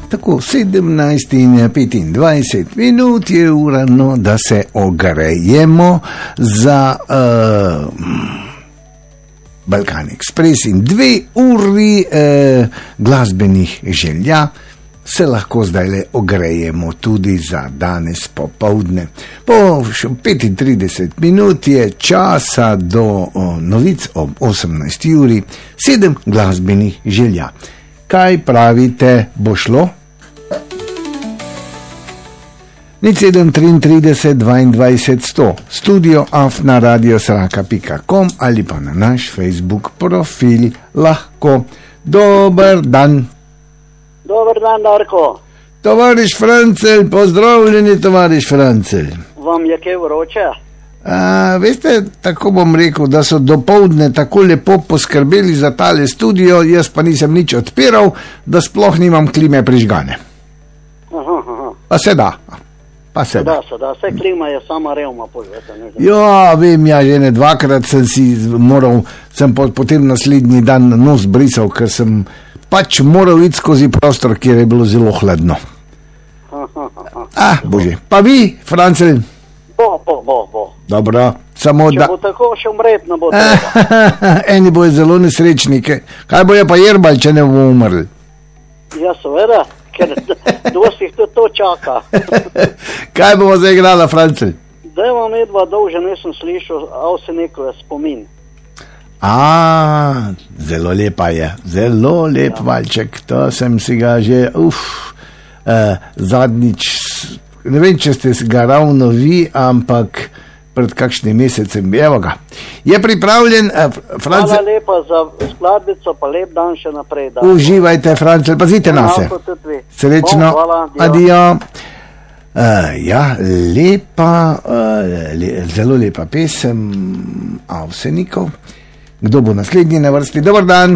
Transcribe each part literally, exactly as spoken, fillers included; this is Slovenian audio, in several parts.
Tako, sedemnajst in petindvajset minut je ura, no, da se ogrejemo za uh, Balkan Express in dve uri uh, glasbenih želja. Se lahko zdaj le ogrejemo tudi za danes popovdne. Po petintrideset minut je časa do o, novic ob osemnajsti uri, sedem glasbenih želja. Kaj pravite, bo šlo? nič sedem triintrideset dvaindvajset sto, studio afna radiosraka pika com ali pa na naš Facebook profil lahko. Dober dan. Dober dan, Darko. Tovariš Francelj, pozdravljeni, tovariš Francelj. Vam je kaj vroče? A, veste, tako bom rekel, da so dopoldne tako lepo poskrbeli za tale studio, jaz pa nisem nič odpiral, da sploh nimam klime prižgane. Aha, aha. Pa se da. Pa se da. Da, se da. Vse klima je sama revma, požvete. Ja, vem, ja, že ne dvakrat sem si moral, sem potem naslednji dan nos brisal, ker sem pač moral iti skozi prostor, kjer je bilo zelo hladno. Ah, bože. Pa vi, Francelj? Bo, bo, bo, bo. Dobro, samo Če da... bo tako, še umret ne bo treba. Eni bojo zelo nesrečni. Kaj bojo pa jerbali, če ne bomo umrli? Ja, seveda, ker dosti to, to čaka. Kaj bomo zdaj igrala, Francelj? Zdaj vam medva dolže nisem slišal, a se neko je spomin. A, zelo lepa je, zelo lep ja. Valček, to sem si ga že, uf, uh, zadnjič, ne vem, če ste ga ravno vi, ampak pred kakšnim mesecem, evo ga. Je pripravljen, uh, Francelj? Hvala lepa za skladbico, pa lep dan še naprej. Da. Uživajte, Francelj, pazite na se. Srečno, adijo. Uh, ja, lepa, uh, le, zelo lepa pesem Avsenikov. Kdo bo naslednji na vrsti? Dobar dan.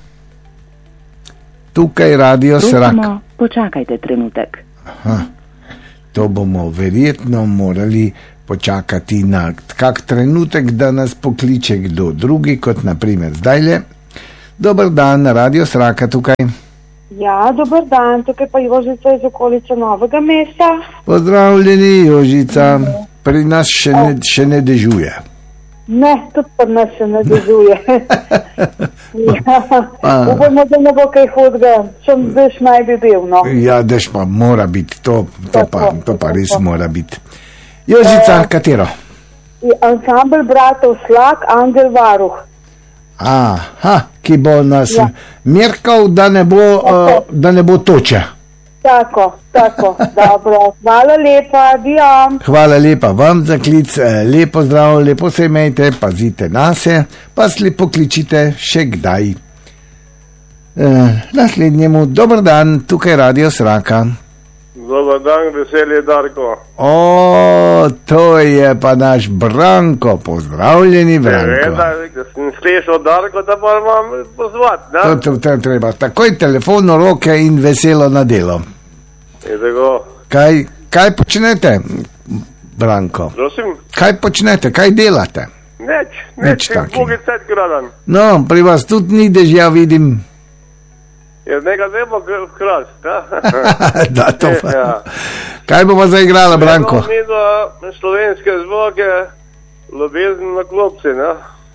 Tukaj radio Srak. Počakajte trenutek. Aha. To bomo verjetno morali počakati na kak trenutek, da nas pokliče kdo drugi, kot naprimer zdajle. Dobar dan, radio Sraka tukaj. Ja, dobar dan, tukaj pa Jožica iz okolice Novega mesta. Pozdravljeni, Jožica. Pri nas še ne, še ne dežuje. Ne, tudi pa nas se ne dežuje. Ja, upamo, da ne bo kaj hudega, čem dež naj bi bil, no. Ja, dež pa mora biti, to, to, pa, to pa res mora biti. Jožica, e, katero? Ansambl bratov Slak, Angel Varuh. Aha, ki bo nas ja. merkal, da ne bo, uh, da ne bo toče. Tako, tako, dobro. Hvala lepa, adijo. Hvala lepa vam za klic, lepo zdrav, lepo se imejte, pazite na se, pa slepo kličite še kdaj. E, naslednjemu, dober dan, tukaj radio Sraka. Dobar dan, veselje Darko. O, to je pa naš Branko, pozdravljeni Branko. Ne, da sem slišal Darko, da pa vam pozvat, ne? To, to, to treba, takoj telefon v roke in veselo na delo. Kaj, kaj počnete, Branko? Prosim? Kaj počnete, kaj delate? Neč, neč, neč no, pri vas tudi ni dežja, vidim. Je nekaj nebo kras, da? Da, to pa. Ja. Kaj bo pa zaigrala, Branko? Mi do slovenske zvoke, ljubezen na klopci, ne?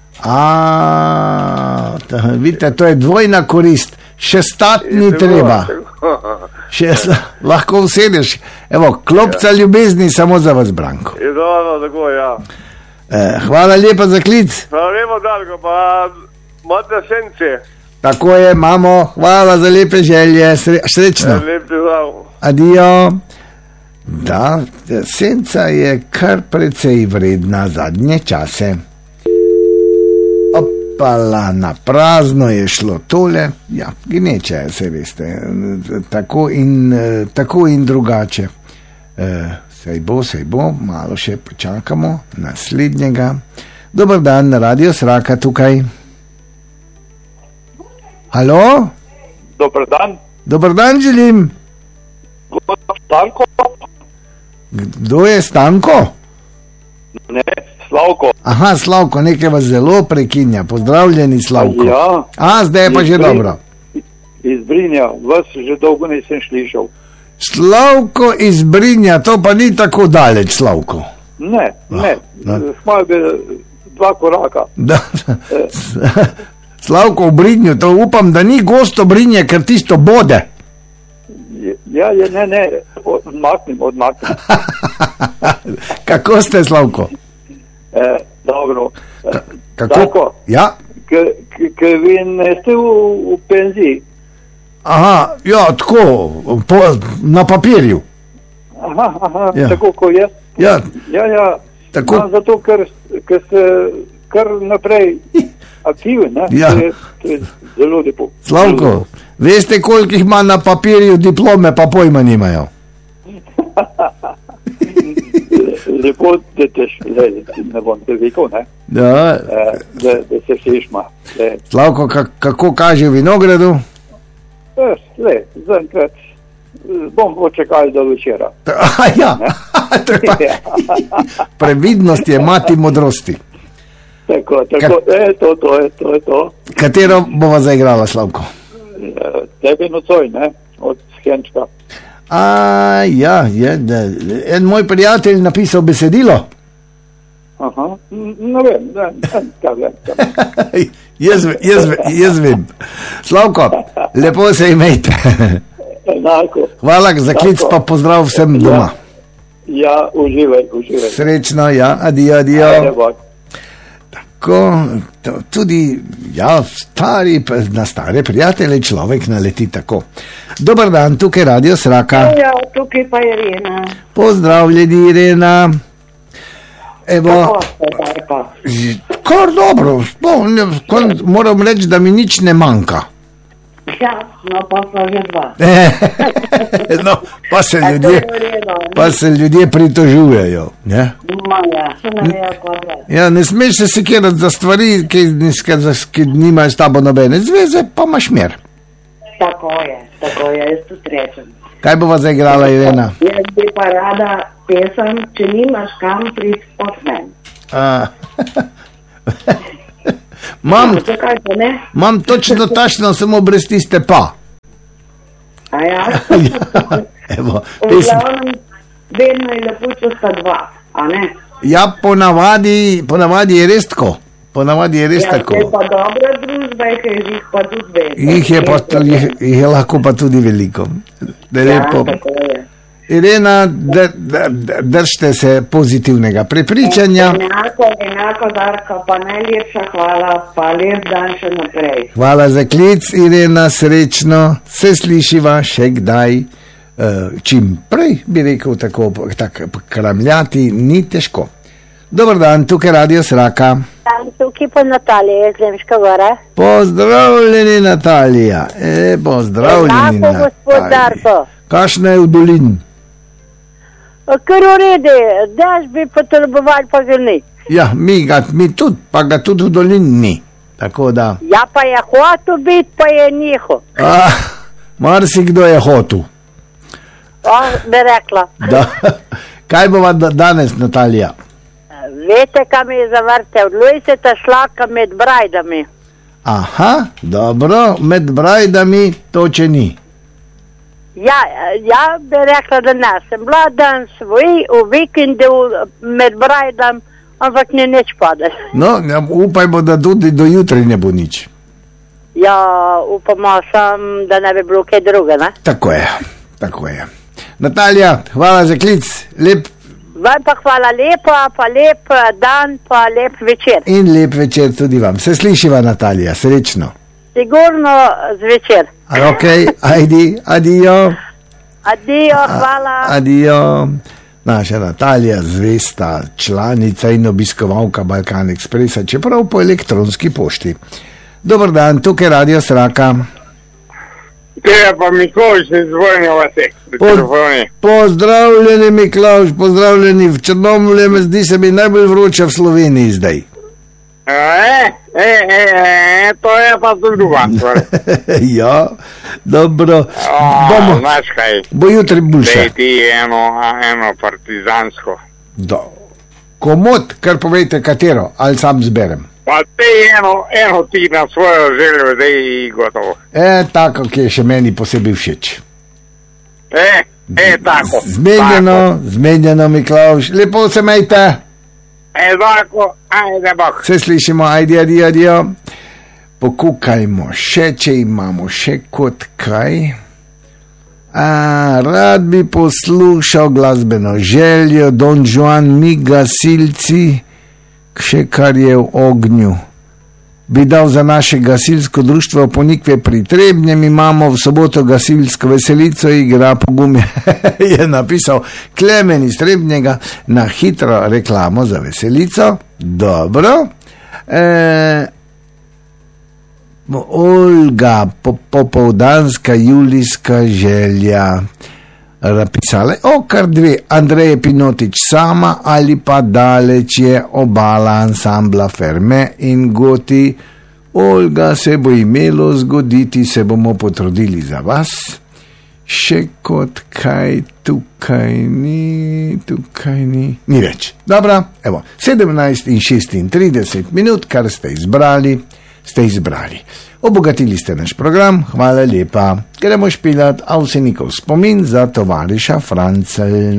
A, ta, vidite, to je dvojna korist, še stat ni treba. Še lahko usedeš. Evo, klopca ljubezni samo za vas, Branko. Je dobro, tako, ja. Eh, hvala lepa za klic. Hvala lepa, Darko, pa imate sence. Tako je, mamo, hvala za lepe želje, Sre, srečno. Lep pozdrav. Adijo. Da, senca je kar precej vredna zadnje čase. Opala, na prazno je šlo tole, ja, gneče, se veste, tako in, tako in drugače. E, sej bo, sej bo, malo še počakamo, naslednjega. Dobar dan, radio Sraka tukaj. Halo? Dobar dan. Dobar dan želim. Stanko? Kdo je Stanko? Ne, Slavko. Aha, Slavko, nekaj vas zelo prekinja. Pozdravljeni, Slavko. Ja. A, zdaj je pa že dobro. iz Brinja, vas že dolgo nisem slišal. Slavko iz Brinja, to pa ni tako daleč, Slavko. Ne, ne, no. Smo bi dva koraka. Da, Slavko v Brinju, to upam, da ni gosto Brinje, ker tisto bode. Ja, ja, ne, ne, odmaknim, odmaknim. Kako ste, Slavko? E, dobro. Ka, kako? Tako, ja? Ker vi ne ste v, v penziji. Aha, ja, tako, po, na papirju. Aha, aha, ja. Tako kot jaz. Ja, ja, ja. Tako. No, zato, ker, ker ste kar naprej aktivni, ne? Ja. To je, to je zelo lepo. Slavko, veste, koliko jih ima na papirju diplome, pa pojma nimajo. Lepo, da te ne bom te rekel, ne? Da, e, da, da se sešma. Slavko, kak, kako kaže v vinogradu? Le, zaenkrat bom počakal do večera. A ja, pa, previdnost je mati modrosti. Tako, tako, Ka, e, to, to je, to je to. Katero bova zaigrala, Slavko? Tebi nocoj, ne, od Henčka. A, ja, je, da, en moj prijatelj napisal besedilo. Aha, ne vem, ne, kaj vem. jaz, jaz, jaz vem. Slavko, lepo se imejte. Enako. Hvala za klic, pa pozdrav vsem doma. Ja, ja, uživaj, uživaj. Srečno, ja, adijo, adijo. Tako, to, tudi, ja, stari, na stare prijatelje človek naleti tako. Dobar dan, tukaj Radio Sraka. Ja, tukaj pa je Irena. Pozdravljeni, Irena. Evo, kar dobro, no, ne, kon, moram reči, da mi nič ne manjka. Ja, no pa so že dva. No, pa se ljudje, pa se ljudje pritožujejo, ne? Ja, ne smeš se sekirati za stvari, ki, ki nimajo s tabo nobene zveze, pa imaš mir. Tako je, tako je, jaz tudi rečem. Kaj bova zaigrala, Irena? Jaz bi pa rada pesem, če nimaš kam priti posmen. Mam, ja, mam točno tačno, samo brez tiste pa. A ja? Evo, v glavnem, vedno je lepo, če sta dva, a ne? Ja, ponavadi, ponavadi je res tako. Ponavadi je res ja, tako. Ja, je pa dobra družba, jih pa tudi vedno. Jih je, pa, jih, jih je lahko pa tudi veliko. Da ja, lepo. tako je. Irena, dr, dr, držite se pozitivnega prepričanja. Enako, enako, Darka, pa najlepša hvala, pa lep dan še naprej. Hvala za klic, Irena, srečno, se slišiva še kdaj, čim prej, bi rekel, tako, tako kramljati ni težko. Dobar dan, tukaj Radio Sraka. Tukaj pa Natalija iz Lemške Gore. Pozdravljeni, Natalija. E, pozdravljeni, Natalija. Gospod Darko. Kakšna je v dolini? Kar uredi, daš bi potrebovali, pa ga ni. Ja, mi ga, mi tudi, pa ga tudi v dolini ni. Tako da. Ja, pa je hotel biti, pa je njiho. Ah, marsikdo je hotel. O, bi rekla. Da. Kaj bova danes, Natalija? Veste, kam je zavrtel? Lujseta šlaka med brajdami. Aha, dobro, med brajdami to če ni. Ja, ja, bi rekla, da ne. Sem bila dan svoj, v vikendu med brajdam, ampak ni nič padel. No, upajmo, da tudi do jutri ne bo nič. Ja, upamo sam, da ne bi bilo kaj druga, ne? Tako je, tako je. Natalija, hvala za klic, lep. Vam pa hvala lepa, pa lep dan, pa lep večer. In lep večer tudi vam. Se slišiva, Natalija, srečno. Sigurno zvečer. Ok, ajdi, adijo. Adijo, hvala. Adijo. Naša Natalija, zvesta članica in obiskovalka Balkan Ekspresa, čeprav po elektronski pošti. Dobar dan, tukaj Radio Sraka. Te je pa Miklavž iz Vojne vasi. Pozdravljeni, Miklavž, pozdravljeni v Črnomlje, me zdi se mi najbolj vroča v Sloveniji zdaj. E, e, e, e, to je pa druga stvar. Ja, dobro. Bomo. Znaš kaj? Bo jutri boljše. Dej ti eno, eno partizansko. Do. Komod, kar povejte katero, ali sam zberem. Pa te eno, eno ti na svojo željo, da je gotovo. E, tako, ki je še meni posebej všeč. E, e, tako. Zmenjeno, tako. zmenjeno, Miklavž. Lepo se majte. E, tako, ajde, bok. Se slišimo, ajde, adijo, adijo. Pokukajmo še, če imamo še kot kaj. A, rad bi poslušal glasbeno željo, Don Juan, mi gasilci, še kar je v ognju. Bi dal za naše gasilsko društvo Ponikve pri Trebnjem, imamo v soboto gasilsko veselico, igra pogumje, je napisal Klemen iz Trebnjega, na hitro reklamo za veselico. Dobro. E, Olga, popoldanska julijska želja. Napisale, o, kar dve, Andreje Pinotič sama ali pa daleč je obala ansambla Ferme in Goti. Olga, se bo imelo zgoditi, se bomo potrudili za vas. Še kot kaj tukaj ni, tukaj ni, ni več. Dobro, evo, sedemnajst in šestintrideset minut, kar ste izbrali, ste izbrali. Obogatili ste naš program, hvala lepa. Gremo špilat Avsenikov spomin za tovariša Francelj.